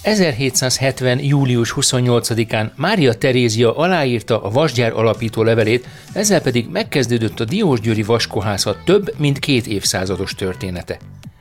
1770. július 28-án Mária Terézia aláírta a vasgyár alapító levelét, ezzel pedig megkezdődött a diósgyőri vaskohászat több mint 2 évszázados története.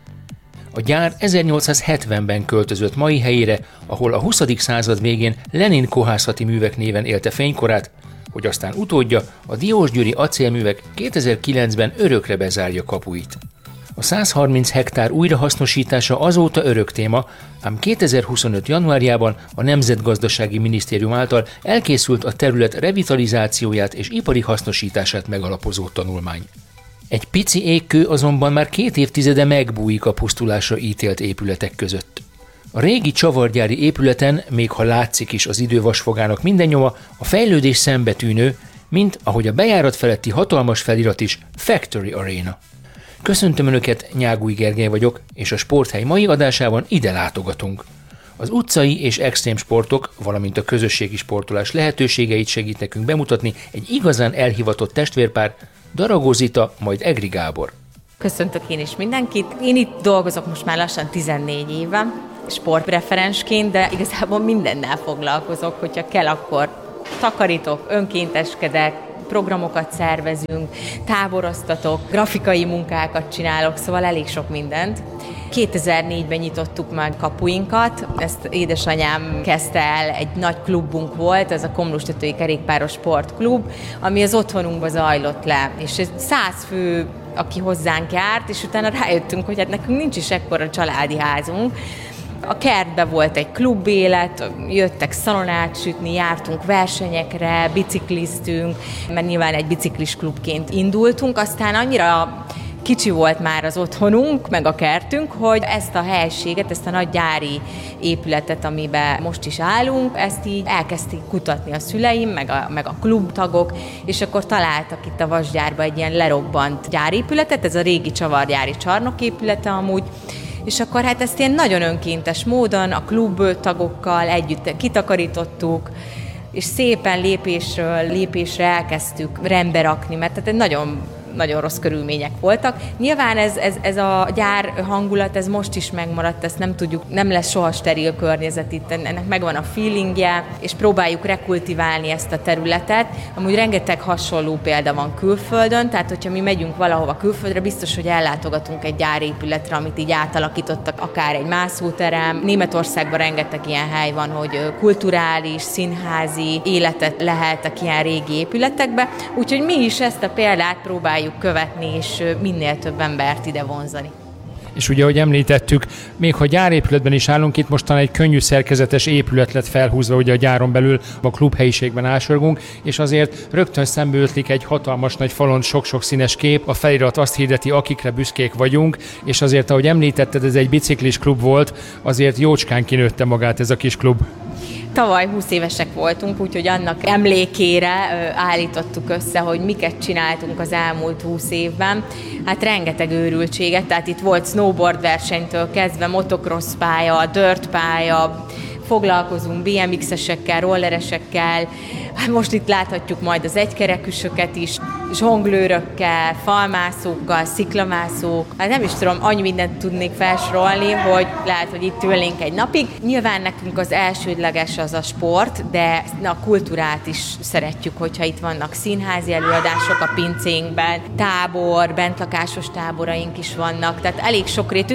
A gyár 1870-ben költözött mai helyére, ahol a 20. század végén Lenin kohászati művek néven élte fénykorát, hogy aztán utódja, a diósgyőri acélművek 2009-ben örökre bezárja kapuit. A 130 hektár újrahasznosítása azóta örök téma, ám 2025. januárjában a Nemzetgazdasági Minisztérium által elkészült a terület revitalizációját és ipari hasznosítását megalapozó tanulmány. Egy pici égkő azonban már 2 évtizede megbújik a pusztulásra ítélt épületek között. A régi csavargyári épületen, még ha látszik is az idő vasfogának minden nyoma, a fejlődés szembetűnő, mint ahogy a bejárat feletti hatalmas felirat is, Factory Arena. Köszöntöm Önöket, Nyágúj Gergely vagyok, és a Sporthely mai adásában ide látogatunk. Az utcai és extrém sportok, valamint a közösségi sportolás lehetőségeit segít nekünk bemutatni egy igazán elhivatott testvérpár, Daragó Zita, majd Egri Gábor. Köszöntök én is mindenkit. Én itt dolgozok most már lassan 14 éve, sportreferensként, de igazából mindennel foglalkozok, hogyha kell, akkor takarítok, önkénteskedek, programokat szervezünk, táboroztatok, grafikai munkákat csinálok, szóval elég sok mindent. 2004-ben nyitottuk meg kapuinkat, ezt édesanyám kezdte el, egy nagy klubunk volt, ez a Komlóstetői Kerékpáros Sportklub, ami az otthonunkba zajlott le, és ez 100 fő, aki hozzánk járt, és utána rájöttünk, hogy hát nekünk nincs is ekkora családi házunk. A kertben volt egy klubélet, jöttek szalonát sütni, jártunk versenyekre, bicikliztünk, mert nyilván egy biciklis klubként indultunk, aztán annyira kicsi volt már az otthonunk, meg a kertünk, hogy ezt a helységet, ezt a nagy gyári épületet, amiben most is állunk, ezt így elkezdték kutatni a szüleim, meg a klubtagok, és akkor találtak itt a vasgyárba egy ilyen lerobbant gyárépületet, ez a régi csavargyári csarnok épülete amúgy, és akkor hát ezt ilyen nagyon önkéntes módon a klub tagokkal együtt kitakarítottuk, és szépen lépésről lépésre elkezdtük rendbe rakni, mert tehát nagyon rossz körülmények voltak. Nyilván ez a gyár hangulat, ez most is megmaradt, ezt nem tudjuk, nem lesz soha steril környezet itt, ennek megvan a feelingje, és próbáljuk rekultiválni ezt a területet. Amúgy rengeteg hasonló példa van külföldön, tehát hogyha mi megyünk valahova külföldre, biztos, hogy ellátogatunk egy gyárépületre, amit így átalakítottak, akár egy mászóterem. Németországban rengeteg ilyen hely van, hogy kulturális, színházi életet leheltek ilyen régi épületekbe, úgyhogy mi is ezt a példát próbáljuk követni, és minél több embert ide vonzani. És ugye, ahogy említettük, még ha gyárépületben is állunk, itt mostan egy könnyű szerkezetes épület lett felhúzva, ugye a gyáron belül a klubhelyiségben ásorgunk, és azért rögtön szembe ötlik egy hatalmas nagy falon sok-sok színes kép, a felirat azt hirdeti, akikre büszkék vagyunk, és azért, ahogy említetted, ez egy biciklis klub volt, azért jócskán kinőtte magát ez a kis klub. Tavaly 20 évesek voltunk, úgyhogy annak emlékére állítottuk össze, hogy miket csináltunk az elmúlt 20 évben. Hát rengeteg őrültséget, tehát itt volt snowboard versenytől kezdve, motocross pálya, dirt pálya, foglalkozunk BMX-esekkel, rolleresekkel, most itt láthatjuk majd az egykerekűsöket is, zsonglőrökkel, falmászókkal, sziklamászók. Hát nem is tudom, annyi mindent tudnék felsorolni, hogy lehet, hogy itt ülnénk egy napig. Nyilván nekünk az elsődleges az a sport, de a kultúrát is szeretjük, hogyha itt vannak színházi előadások a pincénkben, tábor, bentlakásos táboraink is vannak, tehát elég sokrétű.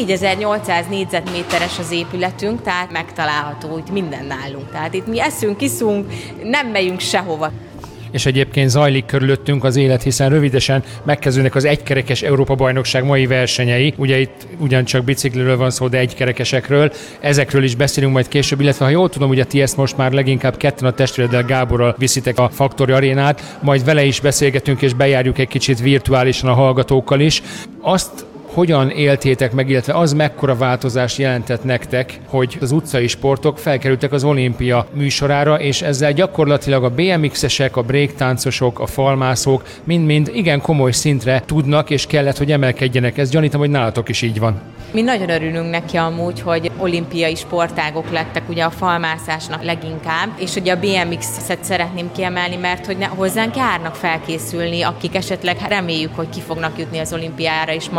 4800 négyzetméteres az épületünk, tehát megtalálható, itt minden nálunk. Tehát itt mi eszünk, iszunk, nem megyünk sehova. És egyébként zajlik körülöttünk az élet, hiszen rövidesen megkezdődnek az egykerekes Európa-bajnokság mai versenyei. Ugye itt ugyancsak bicikliről van szó, de egykerekesekről. Ezekről is beszélünk majd később, illetve ha jól tudom, ugye ti ezt most már leginkább ketten a testvéreddel Gáborral viszitek a Factory Arénát, majd vele is beszélgetünk és bejárjuk egy kicsit virtuálisan a hallgatókkal is. Azt hogyan éltétek meg, illetve az mekkora változást jelentett nektek, hogy az utcai sportok felkerültek az olimpia műsorára, és ezzel gyakorlatilag a BMX-esek, a breaktáncosok, a falmászók mind-mind igen komoly szintre tudnak és kellett, hogy emelkedjenek. Ez gyanítom, hogy nálatok is így van. Mi nagyon örülünk neki amúgy, hogy olimpiai sportágok lettek ugye a falmászásnak leginkább, és ugye a BMX-et szeretném kiemelni, mert hogy hozzánk járnak felkészülni, akik esetleg reméljük, hogy ki fognak jutni az olimpiára, és magyar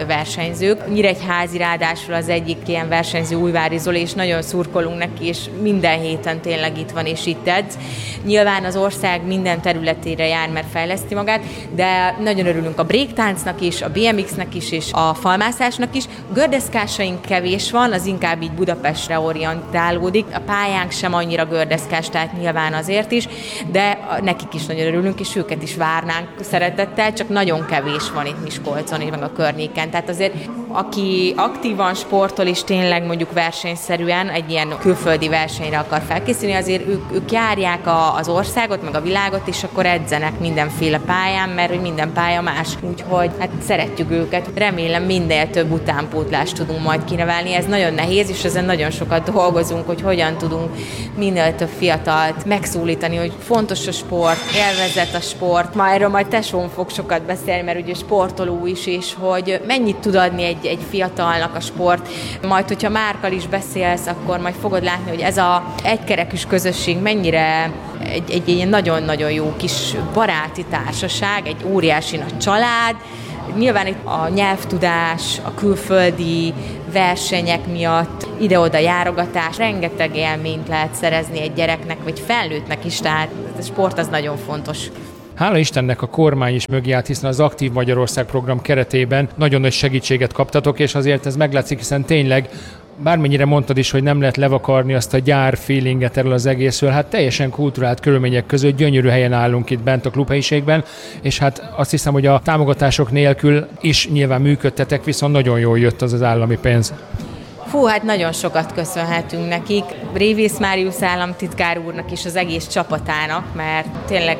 versenyzők. Nyíregyházi ráadásul az egyik ilyen versenyző, Újvári Zoli, és nagyon szurkolunk neki, és minden héten tényleg itt van és itt edz. Nyilván az ország minden területére jár, mert fejleszti magát, de nagyon örülünk a breaktáncnak is, a BMX-nek is, és a falmászásnak is. Gördeszkásaink kevés van, az inkább így Budapestre orientálódik. A pályánk sem annyira gördeszkás, tehát nyilván azért is, de nekik is nagyon örülünk, és őket is várnánk szeretettel, csak nagyon kevés van itt Miskolcon, meg a környéken. Tehát azért, aki aktívan sportol, és tényleg mondjuk versenyszerűen egy ilyen külföldi versenyre akar felkészülni, azért ők járják az országot, meg a világot, és akkor edzenek mindenféle pályán, mert hogy minden pálya más. Úgyhogy hát szeretjük őket. Remélem minél több utánpótlást tudunk majd kinevelni. Ez nagyon nehéz, és ezen nagyon sokat dolgozunk, hogy hogyan tudunk minél több fiatalt megszólítani, hogy fontos a sport, élvezet a sport. Erről majd tesóm fog sokat beszélni, mert ugye sportoló is, és hogy mennyit tud adni egy fiatalnak a sport. Majd, hogyha Márkkal is beszélsz, akkor majd fogod látni, hogy ez a egykerekűs közösség mennyire egy ilyen nagyon-nagyon jó kis baráti társaság, egy óriási nagy család. Nyilván itt a nyelvtudás, a külföldi versenyek miatt, ide-oda járogatás, rengeteg élményt lehet szerezni egy gyereknek, vagy felnőttnek is, tehát a sport az nagyon fontos. Hála Istennek a kormány is mögé állt, hiszen az Aktív Magyarország program keretében nagyon nagy segítséget kaptatok, és azért ez meglátszik, hiszen tényleg bármennyire mondtad is, hogy nem lehet levakarni azt a gyár feelinget erről az egészről, hát teljesen kulturált körülmények között gyönyörű helyen állunk itt bent a klubhelyiségben, és hát azt hiszem, hogy a támogatások nélkül is nyilván működtetek, viszont nagyon jól jött az állami pénz. Fú, hát nagyon sokat köszönhetünk nekik. Révész Máriusz államtitkár úrnak és az egész csapatának, mert tényleg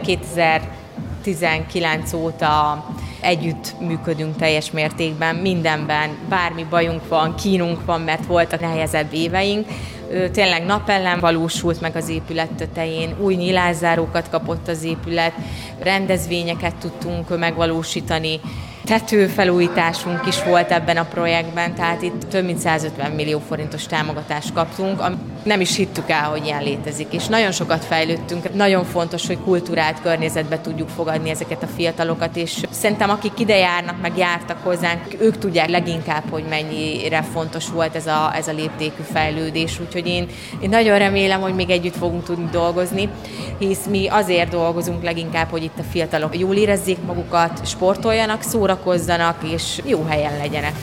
2019 óta együtt működünk teljes mértékben, mindenben, bármi bajunk van, kínunk van, mert voltak nehezebb éveink. Tényleg napellen valósult meg az épület tetején, új nyilászárókat kapott az épület, rendezvényeket tudtunk megvalósítani, tetőfelújításunk is volt ebben a projektben, tehát itt több mint 150 millió forintos támogatást kaptunk, nem is hittük el, hogy ilyen létezik, és nagyon sokat fejlődtünk. Nagyon fontos, hogy kulturált környezetbe tudjuk fogadni ezeket a fiatalokat, és szerintem akik ide járnak, meg jártak hozzánk, ők tudják leginkább, hogy mennyire fontos volt ez a léptékű fejlődés, úgyhogy én nagyon remélem, hogy még együtt fogunk tudni dolgozni, hisz mi azért dolgozunk leginkább, hogy itt a fiatalok jól érezzék magukat, sportoljanak, szórakozzanak, és jó helyen legyenek.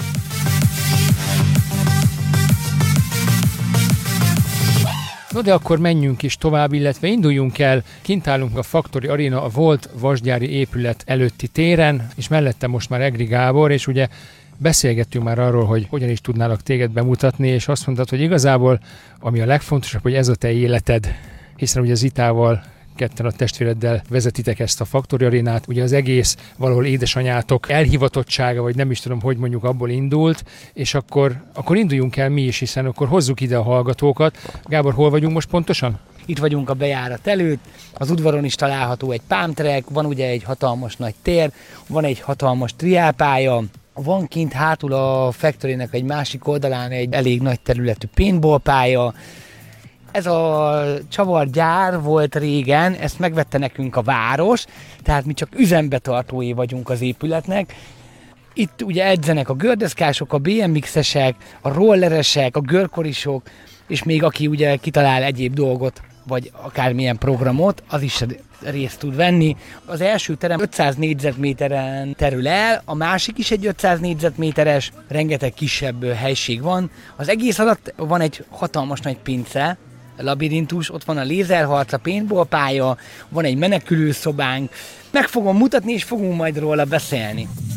No, de akkor menjünk is tovább, illetve induljunk el. Kint állunk a Factory Arena, a volt vasgyári épület előtti téren, és mellette most már Egri Gábor, és ugye beszélgettünk már arról, hogy hogyan is tudnálak téged bemutatni, és azt mondtad, hogy igazából ami a legfontosabb, hogy ez a te életed, hiszen ugye Zitával ketten a testvéreddel vezetitek ezt a Factory Arénát. Ugye az egész valahol édesanyátok elhivatottsága, vagy nem is tudom, hogy mondjuk abból indult, és akkor induljunk el mi is, hiszen akkor hozzuk ide a hallgatókat. Gábor, hol vagyunk most pontosan? Itt vagyunk a bejárat előtt, az udvaron is található egy pump track, van ugye egy hatalmas nagy tér, van egy hatalmas triálpálya, van kint hátul a Factory-nek egy másik oldalán egy elég nagy területű paintball pálya. Ez a csavargyár volt régen, ezt megvette nekünk a város, tehát mi csak üzembetartói vagyunk az épületnek. Itt ugye edzenek a gördeszkások, a BMX-esek, a rolleresek, a görkorisok, és még aki ugye kitalál egyéb dolgot, vagy akármilyen programot, az is részt tud venni. Az első terem 500 négyzetméteren terül el, a másik is egy 500 négyzetméteres, rengeteg kisebb helység van. Az egész alatt van egy hatalmas nagy pince, labirintus, ott van a lézerharc, a paintball pálya, van egy menekülőszobánk. Meg fogom mutatni, és fogunk majd róla beszélni.